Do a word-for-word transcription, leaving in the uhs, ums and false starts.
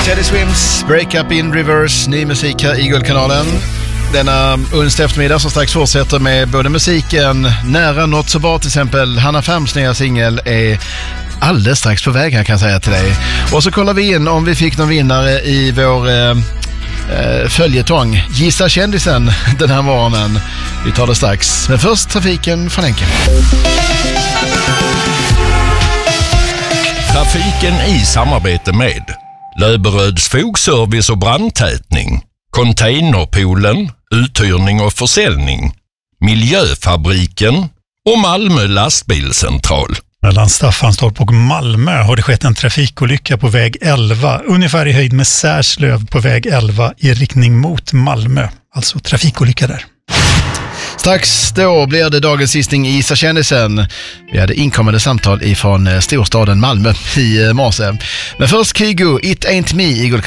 Teddy Swims, Break Up in Reverse, ny musik här i Guldkanalen. Denna onsdag eftermiddag som strax fortsätter med både musiken, nära något så bra till exempel. Hanna Ferms nya singel är alldeles strax på väg här kan jag säga till dig. Och så kollar vi in om vi fick någon vinnare i vår eh, eh, följetong. Gissa kändisen den här morgonen. Vi tar det strax. Men först trafiken från Enken. Trafiken i samarbete med Löberöds fogservice och brandtätning, Containerpoolen, uthyrning och försäljning, Miljöfabriken och Malmö lastbilscentral. Mellan Staffanstorp och Malmö har det skett en trafikolycka på väg elva, ungefär i höjd med Särslöv på väg elva i riktning mot Malmö. Alltså trafikolycka där. Strax då blir det dagens gissning i Gissa kändisen. Vi hade inkommande samtal ifrån storstaden Malmö i morse. Men först Kygo, It Ain't Me i